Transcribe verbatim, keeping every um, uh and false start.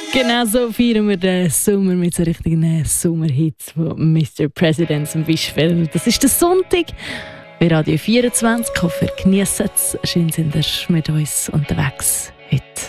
Genau so feiern wir den Sommer mit so richtigen Sommerhits von Mister President zum Beispiel. Das ist der Sonntag bei Radio vierundzwanzig. Ich hoffe, ihr genießt es. Schön sind ihr mit uns unterwegs heute.